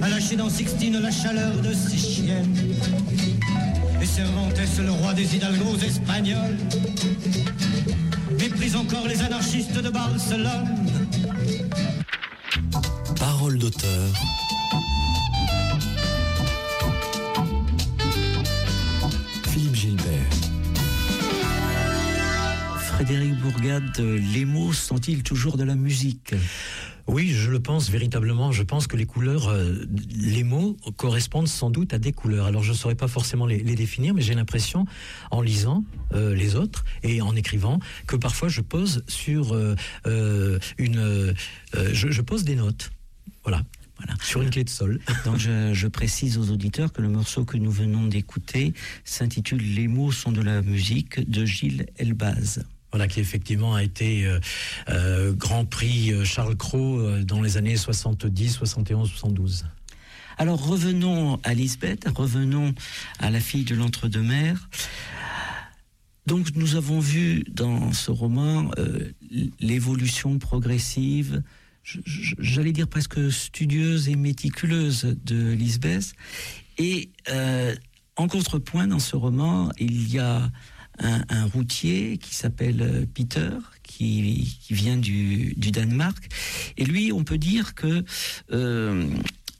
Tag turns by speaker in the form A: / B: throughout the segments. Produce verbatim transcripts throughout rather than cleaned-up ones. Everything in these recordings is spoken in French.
A: a lâché dans Sixtine la chaleur de ses chiennes. Et Cervantes, le roi des hidalgos espagnols, méprise encore les anarchistes de Barcelone.
B: Parole d'auteur. Philippe Gilbert.
C: Frédéric Bourgade, les mots sont-ils toujours de la musique ?
D: Oui, je le pense véritablement. Je pense que les couleurs, euh, les mots correspondent sans doute à des couleurs. Alors je ne saurais pas forcément les, les définir, mais j'ai l'impression, en lisant euh, les autres et en écrivant, que parfois je pose sur euh, euh, une, euh, je, je pose des notes. Voilà. Voilà. Sur une clé de sol.
C: Donc je, je précise aux auditeurs que le morceau que nous venons d'écouter s'intitule « Les mots sont de la musique » de Gilles Elbaz.
D: Voilà, qui effectivement a été euh, euh, Grand Prix Charles Cros euh, dans les années soixante-dix, soixante et onze, soixante-douze.
C: Alors revenons à Lisbeth, revenons à la fille de l'entre-deux-mers. Donc nous avons vu dans ce roman euh, l'évolution progressive, j'allais dire presque studieuse et méticuleuse de Lisbeth. Et euh, en contrepoint, dans ce roman, il y a un, un routier qui s'appelle Peter, qui, qui vient du, du Danemark. Et lui, on peut dire que euh,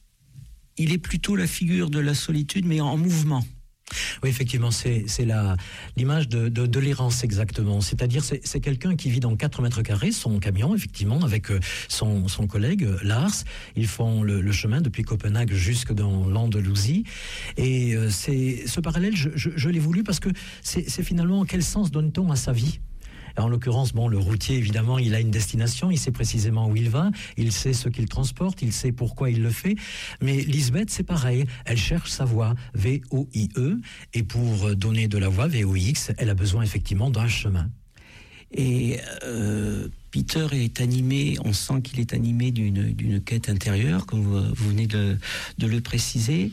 C: il est plutôt la figure de la solitude, mais en mouvement.
D: Oui, effectivement, c'est, c'est la, l'image de, de, de l'errance exactement. C'est-à-dire, c'est, c'est quelqu'un qui vit dans quatre mètres carrés, son camion, effectivement, avec son, son collègue Lars. Ils font le, le chemin depuis Copenhague jusque dans l'Andalousie. Et euh, c'est, ce parallèle, je, je, je l'ai voulu parce que c'est, c'est finalement quel sens donne-t-on à sa vie ? En l'occurrence, bon, le routier, évidemment, il a une destination, il sait précisément où il va, il sait ce qu'il transporte, il sait pourquoi il le fait. Mais Lisbeth, c'est pareil, elle cherche sa voie, V O I E, et pour donner de la voie, V O X, elle a besoin effectivement d'un chemin.
C: Et euh, Peter est animé, on sent qu'il est animé d'une, d'une quête intérieure, comme vous, vous venez de, de le préciser.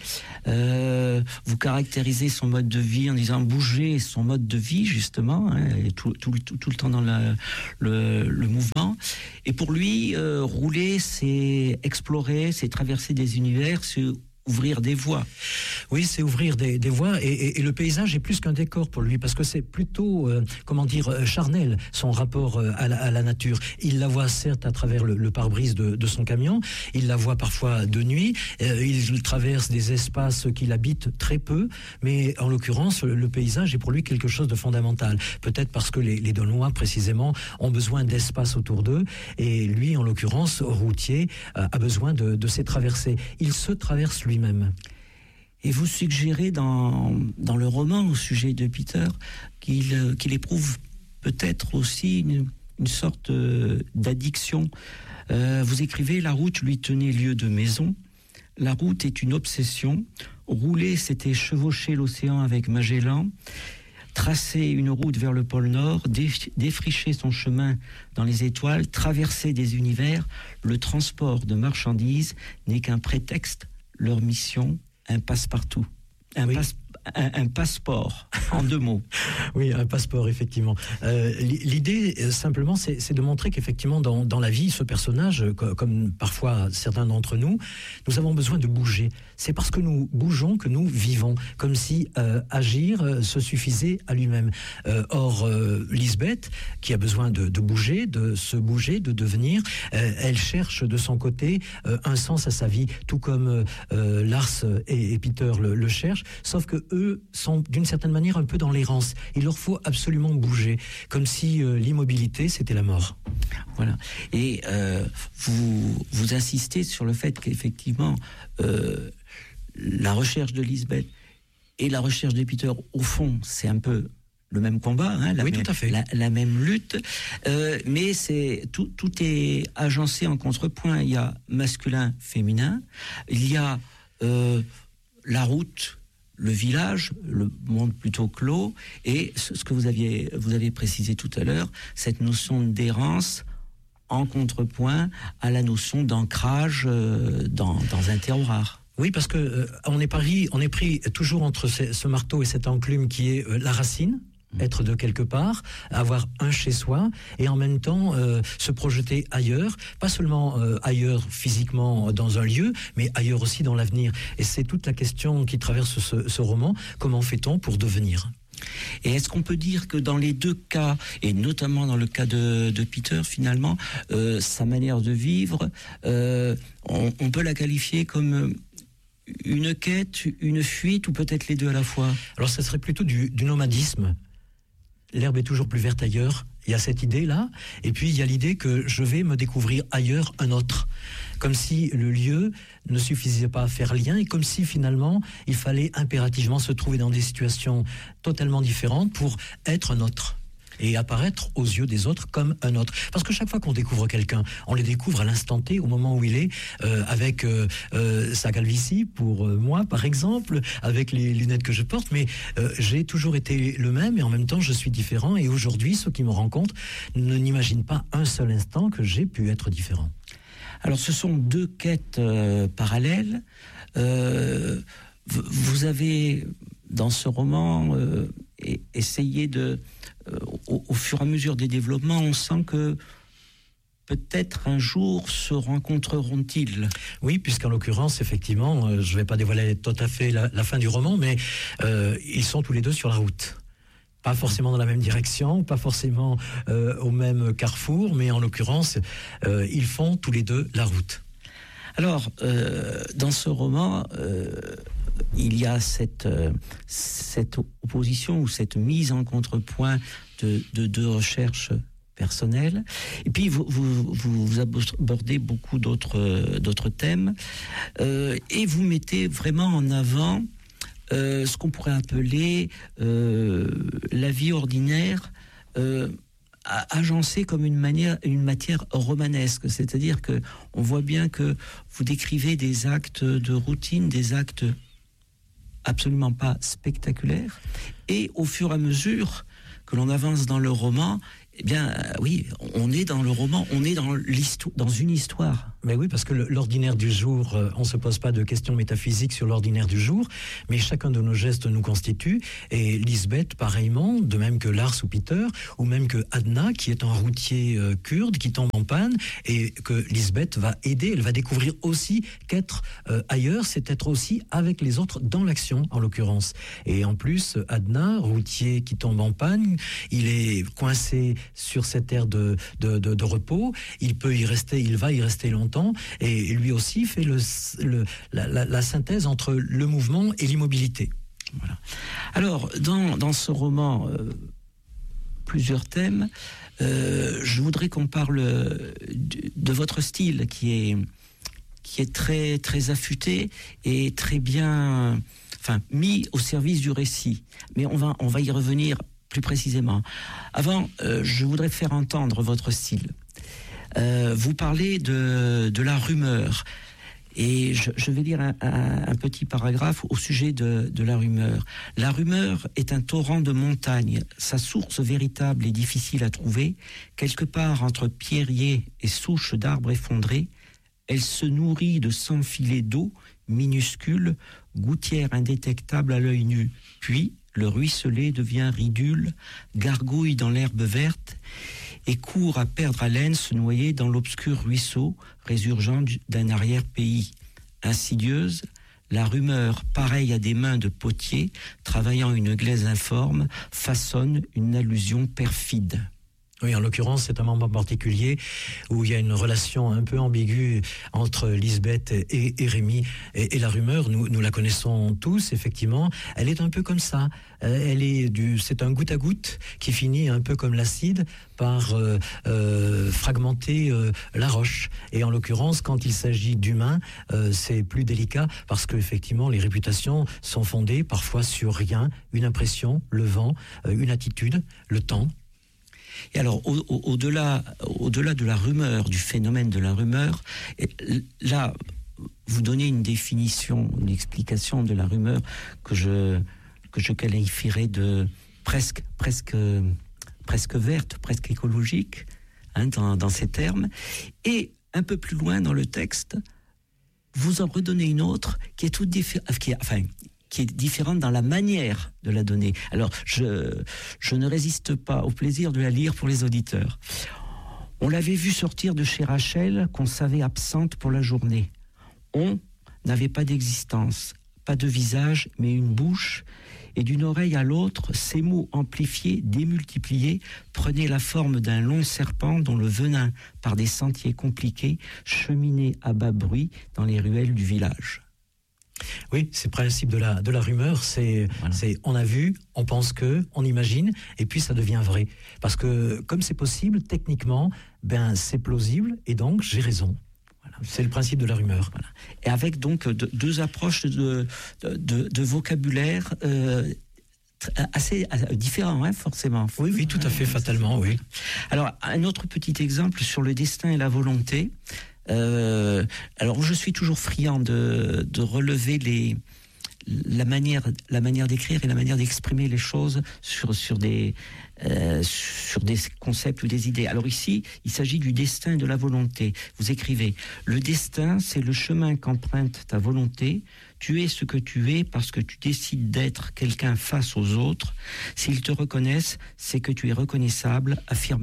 C: Euh, vous caractérisez son mode de vie en disant bouger, son mode de vie justement, hein, et tout, tout, tout, tout le temps dans la, le, le mouvement. Et pour lui, euh, rouler, c'est explorer, c'est traverser des univers, c'est ouvrir des voies.
D: Oui, c'est ouvrir des, des voies et, et, et le paysage est plus qu'un décor pour lui parce que c'est plutôt, euh, comment dire, euh, charnel, son rapport euh, à, la, à la nature. Il la voit certes à travers le, le pare-brise de, de son camion, il la voit parfois de nuit, euh, il traverse des espaces qu'il habite très peu, mais en l'occurrence, le, le paysage est pour lui quelque chose de fondamental. Peut-être parce que les, les Danois, précisément, ont besoin d'espace autour d'eux et lui, en l'occurrence, routier, euh, a besoin de, de ces traversées. Il se traverse lui même.
C: Et vous suggérez dans, dans le roman au sujet de Peter qu'il, qu'il éprouve peut-être aussi une, une sorte d'addiction. Euh, vous écrivez « La route lui tenait lieu de maison. La route est une obsession. Rouler, c'était chevaucher l'océan avec Magellan. Tracer une route vers le pôle Nord, défricher son chemin dans les étoiles, traverser des univers. Le transport de marchandises n'est qu'un prétexte. Leur mission, un passe-partout. Un, oui. passe, un, un passeport, en deux mots.
D: Oui, un passeport, effectivement. Euh, l'idée, simplement, c'est, c'est de montrer qu'effectivement, dans, dans la vie, ce personnage, comme parfois certains d'entre nous, nous avons besoin de bouger. C'est parce que nous bougeons que nous vivons, comme si euh, agir euh, se suffisait à lui-même. Euh, or, euh, Lisbeth, qui a besoin de, de bouger, de se bouger, de devenir, euh, elle cherche de son côté euh, un sens à sa vie, tout comme euh, Lars et, et Peter le, le cherchent, sauf que eux sont d'une certaine manière un peu dans l'errance. Il leur faut absolument bouger, comme si euh, l'immobilité, c'était la mort.
C: Voilà. Et euh, vous, vous insistez sur le fait qu'effectivement, euh, la recherche de Lisbeth et la recherche de Peter, au fond, c'est un peu le même combat, hein, la,
D: oui,
C: même,
D: tout à fait.
C: La, la même lutte, euh, mais c'est, tout, tout est agencé en contrepoint. Il y a masculin, féminin, il y a euh, la route, le village, le monde plutôt clos, et ce que vous aviez, vous avez précisé tout à l'heure, cette notion d'errance en contrepoint à la notion d'ancrage euh, dans, dans un terroir.
D: Oui, parce que euh, on est pris, on est pris toujours entre ce, ce marteau et cette enclume qui est euh, la racine. être de quelque part, avoir un chez soi et en même temps euh, se projeter ailleurs, pas seulement euh, ailleurs physiquement dans un lieu, mais ailleurs aussi dans l'avenir. Et c'est toute la question qui traverse ce, ce roman. Comment fait-on pour devenir ?
C: Et est-ce qu'on peut dire que dans les deux cas, et notamment dans le cas de, de Peter, finalement, euh, sa manière de vivre, euh, on, on peut la qualifier comme une quête, une fuite, ou peut-être les deux à la fois ?
D: Alors ça serait plutôt du, du nomadisme. L'herbe est toujours plus verte ailleurs. Il y a cette idée-là. Et puis, il y a l'idée que je vais me découvrir ailleurs un autre. Comme si le lieu ne suffisait pas à faire lien et comme si, finalement, il fallait impérativement se trouver dans des situations totalement différentes pour être un autre. Et apparaître aux yeux des autres comme un autre. Parce que chaque fois qu'on découvre quelqu'un, on le découvre à l'instant T, au moment où il est, euh, avec euh, euh, sa calvitie, pour euh, moi par exemple, avec les lunettes que je porte, mais euh, j'ai toujours été le même et en même temps je suis différent. Et aujourd'hui, ceux qui me rencontrent ne n'imaginent pas un seul instant que j'ai pu être différent.
C: Alors ce sont deux quêtes euh, parallèles. Euh, vous avez, dans ce roman, euh, essayé de... Euh, au, au fur et à mesure des développements, on sent que peut-être un jour se rencontreront-ils.
D: Oui, puisqu'en l'occurrence, effectivement, euh, je ne vais pas dévoiler tout à fait la, la fin du roman, mais euh, ils sont tous les deux sur la route. Pas forcément dans la même direction, pas forcément euh, au même carrefour, mais en l'occurrence, euh, ils font tous les deux la route.
C: Alors, euh, dans ce roman... Euh il y a cette, euh, cette opposition ou cette mise en contrepoint de, de, de recherche personnelle. Et puis, vous, vous, vous abordez beaucoup d'autres, d'autres thèmes euh, et vous mettez vraiment en avant euh, ce qu'on pourrait appeler euh, la vie ordinaire euh, agencée comme une, manière, une matière romanesque. C'est-à-dire qu'on voit bien que vous décrivez des actes de routine, des actes absolument pas spectaculaire, et au fur et à mesure que l'on avance dans le roman, eh bien, euh, oui, on est dans le roman, on est dans l'histoire, dans une histoire.
D: Mais oui, parce que l'ordinaire du jour, euh, on ne se pose pas de questions métaphysiques sur l'ordinaire du jour, mais chacun de nos gestes nous constitue. Et Lisbeth, pareillement, de même que Lars ou Peter, ou même que Adna, qui est un routier euh, kurde, qui tombe en panne, et que Lisbeth va aider, elle va découvrir aussi qu'être euh, ailleurs, c'est être aussi avec les autres dans l'action, en l'occurrence. Et en plus, Adna, routier qui tombe en panne, il est coincé sur cette aire de, de, de, de repos, il peut y rester, il va y rester longtemps, et lui aussi fait le, le, la, la, la synthèse entre le mouvement et l'immobilité.
C: Voilà. Alors, dans, dans ce roman, euh, plusieurs thèmes, euh, je voudrais qu'on parle de, de votre style qui est, qui est très, très affûté et très bien, enfin, mis au service du récit. Mais on va, on va y revenir plus précisément. Avant, euh, je voudrais faire entendre votre style. Euh, vous parlez de, de la rumeur. Et je, je vais lire un, un, un petit paragraphe au sujet de, de la rumeur. La rumeur est un torrent de montagne. Sa source véritable et difficile à trouver. Quelque part entre pierriers et souches d'arbres effondrés, elle se nourrit de cent filets d'eau minuscules, gouttières indétectables à l'œil nu. Puis, le ruisselet devient ridule, gargouille dans l'herbe verte et court à perdre haleine se noyer dans l'obscur ruisseau résurgent d'un arrière-pays. Insidieuse, la rumeur, pareille à des mains de potier, travaillant une glaise informe, façonne une allusion perfide.
D: Oui, en l'occurrence, c'est un moment particulier où il y a une relation un peu ambiguë entre Lisbeth et, et Rémi. Et, et la rumeur, nous, nous la connaissons tous, effectivement. Elle est un peu comme ça. Elle est du, c'est un goutte à goutte qui finit un peu comme l'acide par euh, euh, fragmenter euh, la roche. Et en l'occurrence, quand il s'agit d'humains, euh, c'est plus délicat parce qu'effectivement, les réputations sont fondées parfois sur rien, une impression, le vent, euh, une attitude, le temps.
C: Et alors, au, au, au-delà, au-delà de la rumeur, du phénomène de la rumeur, là, vous donnez une définition, une explication de la rumeur que je, que je qualifierais de presque, presque, presque verte, presque écologique, hein, dans, dans ces termes. Et un peu plus loin dans le texte, vous en redonnez une autre qui est toute différente, qui, enfin, qui est différente dans la manière de la donner. Alors, je, je ne résiste pas au plaisir de la lire pour les auditeurs. On l'avait vue sortir de chez Rachel, qu'on savait absente pour la journée. On n'avait pas d'existence, pas de visage, mais une bouche, et d'une oreille à l'autre, ces mots amplifiés, démultipliés, prenaient la forme d'un long serpent dont le venin, par des sentiers compliqués, cheminait à bas bruit dans les ruelles du village.
D: Oui, c'est le principe de la, de la rumeur, c'est,
C: Voilà.
D: c'est on a vu, on pense que, on imagine, et puis ça devient vrai. Parce que comme c'est possible, techniquement, ben, c'est plausible, et donc j'ai raison. Voilà. C'est le principe de la rumeur.
C: Voilà. Et avec donc de, deux approches de, de, de, de vocabulaire euh, assez différents, hein, forcément.
D: Oui, oui, tout à fait, fatalement, oui.
C: Alors, un autre petit exemple sur le destin et la volonté. Euh, alors, je suis toujours friand de, de relever les, la manière, la manière d'écrire et la manière d'exprimer les choses sur, sur, des, euh, sur des concepts ou des idées. Alors ici, il s'agit du destin et de la volonté. Vous écrivez « Le destin, c'est le chemin qu'emprunte ta volonté. Tu es ce que tu es parce que tu décides d'être quelqu'un face aux autres. S'ils te reconnaissent, c'est que tu es reconnaissable. Affirme-toi. »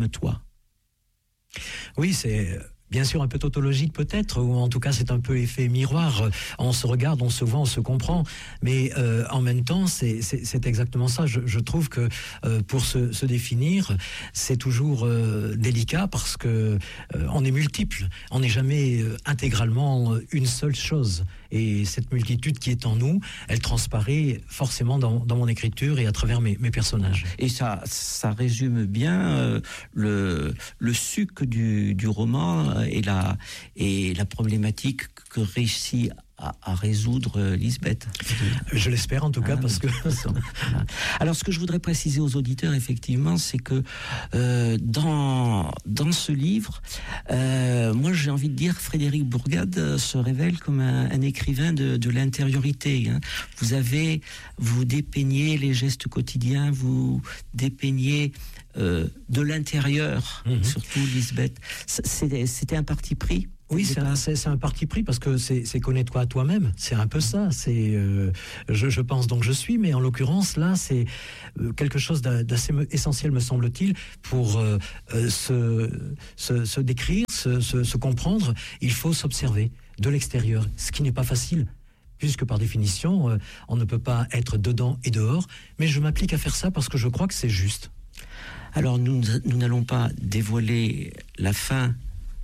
D: Oui, c'est... bien sûr un peu tautologique peut-être, ou en tout cas c'est un peu effet miroir. On se regarde, on se voit, on se comprend, mais euh, en même temps c'est, c'est, c'est exactement ça. Je, je trouve que euh, pour se, se définir, c'est toujours euh, délicat parce que euh, on est multiple, on n'est jamais euh, intégralement une seule chose. Et cette multitude qui est en nous, elle transparaît forcément dans, dans mon écriture et à travers mes, mes personnages.
C: Et ça, ça résume bien euh, le, le suc du, du roman et la, et la problématique que réussit à, à résoudre euh, Lisbeth.
D: Je l'espère en tout cas,
C: Ah,
D: parce que...
C: Voilà. Alors, ce que je voudrais préciser aux auditeurs, effectivement, c'est que euh, dans, dans ce livre, euh, moi j'ai envie de dire, Frédéric Bourgade se révèle comme un, un écrivain de, de l'intériorité. Hein. Vous avez, vous dépeignez les gestes quotidiens, vous dépeignez euh, de l'intérieur, mmh. surtout Lisbeth. C'était, c'était un parti pris.
D: Oui, c'est un, c'est, c'est un parti pris parce que c'est, c'est connais-toi toi-même. C'est un peu ça. C'est, euh, je, je pense donc je suis, mais en l'occurrence là, c'est euh, quelque chose d'assez essentiel, me semble-t-il, pour euh, euh, se, se, se décrire, se, se, se comprendre. Il faut s'observer de l'extérieur, ce qui n'est pas facile, puisque par définition, euh, on ne peut pas être dedans et dehors. Mais je m'applique à faire ça parce que je crois que c'est juste.
C: Alors nous, nous n'allons pas dévoiler la fin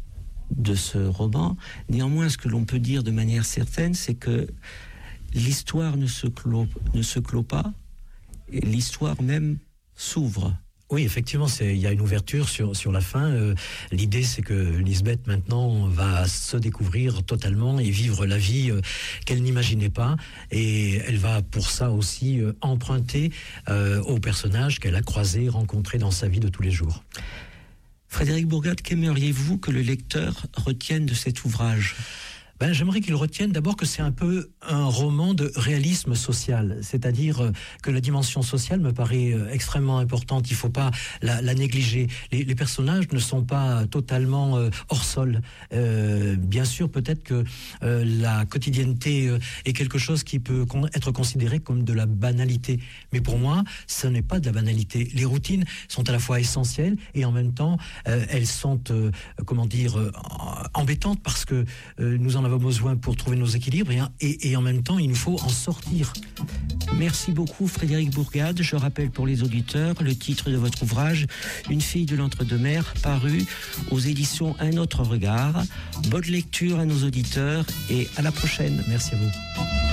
C: de ce roman. Néanmoins, ce que l'on peut dire de manière certaine, c'est que l'histoire ne se clôt, ne se clôt pas, et l'histoire même s'ouvre.
D: Oui, effectivement, c'est, il y a une ouverture sur, sur la fin. Euh, l'idée, c'est que Lisbeth, maintenant, va se découvrir totalement et vivre la vie euh, qu'elle n'imaginait pas. Et elle va, pour ça aussi, euh, emprunter euh, aux personnages qu'elle a croisés, rencontrés dans sa vie de tous les jours.
C: Frédéric Bourgade, qu'aimeriez-vous que le lecteur retienne de cet ouvrage ?
D: Ben, j'aimerais qu'il retienne d'abord que c'est un peu un roman de réalisme social, c'est-à-dire que la dimension sociale me paraît extrêmement importante, il ne faut pas la, la négliger. Les, les personnages ne sont pas totalement euh, hors sol. Euh, bien sûr, peut-être que euh, la quotidienneté euh, est quelque chose qui peut con- être considéré comme de la banalité, mais pour moi, ce n'est pas de la banalité. Les routines sont à la fois essentielles et en même temps, euh, elles sont, euh, comment dire, euh, embêtantes parce que euh, nous en avons besoin pour trouver nos équilibres et, et, et en même temps il nous faut en sortir.
C: Merci beaucoup Frédéric Bourgade. Je rappelle pour les auditeurs le titre de votre ouvrage Une fille de l'entre-deux-mers, paru aux éditions Un autre regard. Bonne lecture à nos auditeurs et à la prochaine.
D: Merci à vous.